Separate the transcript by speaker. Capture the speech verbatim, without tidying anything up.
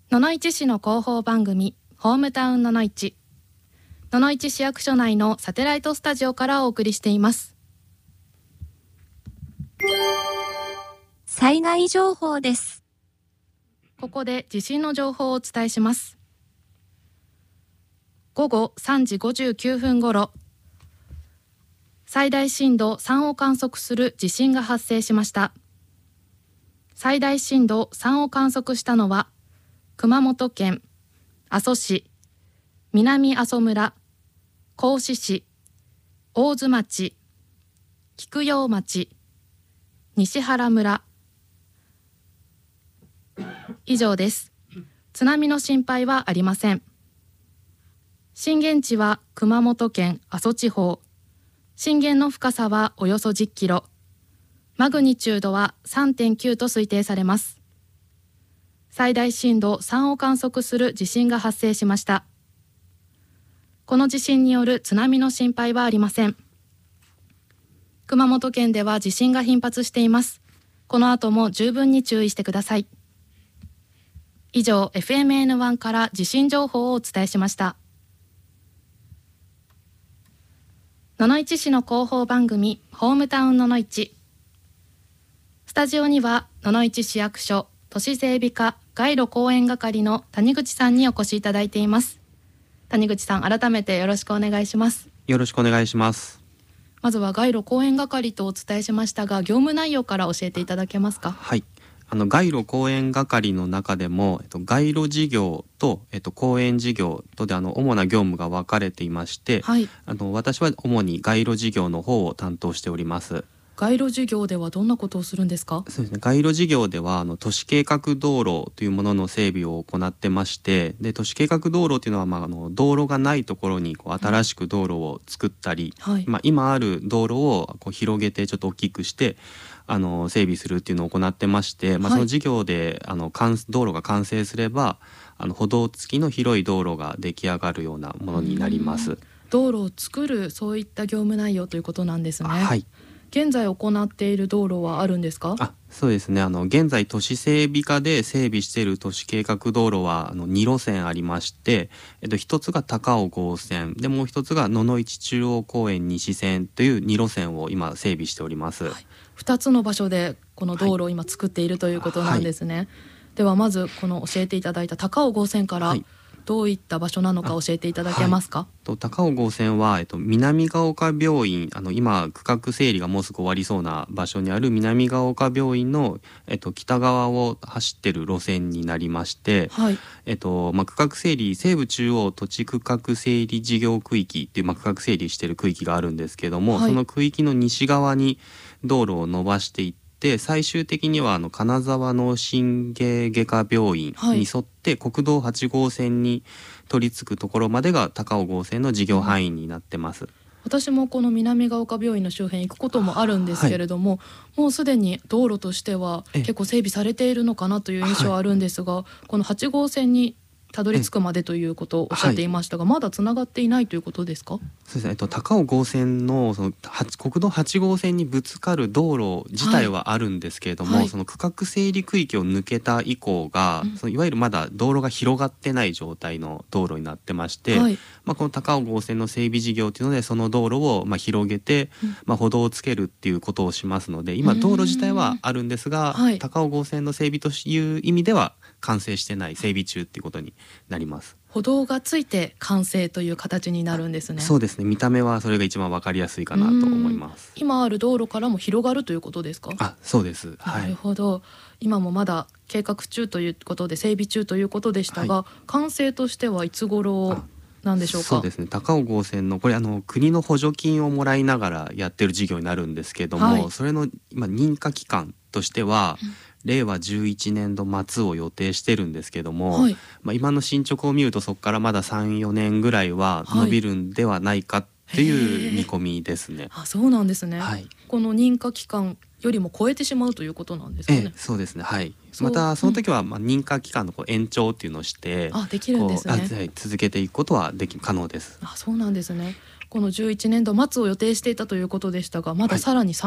Speaker 1: 野々市市の広報番組ホームタウン野々市。野々市市役所内のサテライトスタジオからお送りしています。
Speaker 2: 災害情報です。
Speaker 1: ここで地震の情報をお伝えします。午後さんじごじゅうきゅうふんごろ、最大震度さんを観測する地震が発生しました。最大震度さんを観測したのは熊本県阿蘇市、南阿蘇村、合志市、大津町、菊陽町、西原村。以上です。津波の心配はありません。震源地は熊本県阿蘇地方。震源の深さはおよそじゅっキロ。マグニチュードは さんてんきゅう と推定されます。最大震度さんを観測する地震が発生しました。この地震による津波の心配はありません。熊本県では地震が頻発しています。この後も十分に注意してください。以上、エフエムエヌワン から地震情報をお伝えしました。野々市市の広報番組ホームタウン野々市。スタジオには野々市市役所都市整備課街路公園係の谷口さんにお越しいただいています。谷口さん、改めてよろしくお願いします。
Speaker 3: よろしくお願いします。
Speaker 1: まずは街路公園係とお伝えしましたが、業務内容から教えていただけますか。
Speaker 3: はい、あの街路公園係の中でも、えっと、街路事業と、えっと、公園事業とであの主な業務が分かれていまして、
Speaker 1: はい、
Speaker 3: あの私は主に街路事業の方を担当しております。
Speaker 1: 街路事業ではどんなことをするんですか。
Speaker 3: そうですね、街路事業ではあの都市計画道路というものの整備を行ってまして、で都市計画道路というのは、まあ、あの道路がないところにこう新しく道路を作ったり、
Speaker 1: はい、
Speaker 3: まあ、今ある道路をこう広げてちょっと大きくしてあの整備するっていうのを行ってまして、まあ、その事業で、はい、あの道路が完成すればあの歩道付きの広い道路が出来上がるようなものになります。
Speaker 1: 道路を作る、そういった業務内容ということなんですね。
Speaker 3: はい、
Speaker 1: 現在行っている道路はあるんですか。
Speaker 3: あ、そうですね、あの現在都市整備課で整備している都市計画道路はあのに路線ありまして、えっと、一つが高尾号線で、もう一つが野々市中央公園西線というに路線を今整備しております。はい、
Speaker 1: ふたつの場所でこの道路を今作っているということなんですね。はい、ではまずこの教えていただいた高尾号線から、はい、どういった場所なのか教えていただけますか。
Speaker 3: はい、と高尾号線は、えっと、南ヶ丘病院、あの今区画整理がもうすぐ終わりそうな場所にある南ヶ丘病院の、えっと、北側を走ってる路線になりまして、はい、えっとまあ、区画整理西部中央土地区画整理事業区域っていう、まあ、区画整理している区域があるんですけども、はい、その区域の西側に道路を伸ばしていってで最終的にはあの金沢の神経外科病院に沿って国道はち号線に取り付くところまでが高尾号線の事業範囲になってます。うん、
Speaker 1: 私もこの南ヶ丘病院の周辺行くこともあるんですけれども、はい、もうすでに道路としては結構整備されているのかなという印象はあるんですが、はい、このはち号線にたどり着くまでということをおっしゃっていましたが、はい、まだつながっていないということですか。
Speaker 3: そうですね、えっと、高尾号線 の, その国道はち号線にぶつかる道路自体はあるんですけれども、はい、その区画整理区域を抜けた以降が、うん、そのいわゆるまだ道路が広がってない状態の道路になってまして、はい、まあ、この高尾号線の整備事業というのでその道路をまあ広げて、うん、まあ、歩道をつけるっていうことをしますので、今道路自体はあるんですが、はい、高尾号線の整備という意味では完成してない、整備中っていうことになります。
Speaker 1: 歩道がついて完成という形になるんですね。
Speaker 3: そうですね、見た目はそれが一番わかりやすいかなと思います。
Speaker 1: 今ある道路からも広がるということですか。
Speaker 3: あ、そうです、はい、
Speaker 1: なるほど。今もまだ計画中ということで整備中ということでしたが、はい、完成としてはいつ頃なんでしょうか。
Speaker 3: そうですね、高尾号線のこれあの国の補助金をもらいながらやってる事業になるんですけども、はい、それの今認可期間としては、うんれいわじゅういちねんど末を予定してるんですけども、はい、まあ、今の進捗を見るとそこからまだ さん,よ 年ぐらいは伸びるんではないかっていう見込みですね。
Speaker 1: あ、そうなんですね。はい、この認可期間よりも超えてしまうということなんですかね。
Speaker 3: ええ、そうですね、はい、またその時はまあ認可期間のこう延長っていうのをして、
Speaker 1: あ、できるんですね。
Speaker 3: こう、はい、続けていくことはでき可能です。
Speaker 1: あ、そうなんですね。このじゅういちねんど末を予定していたということでしたが、まださらに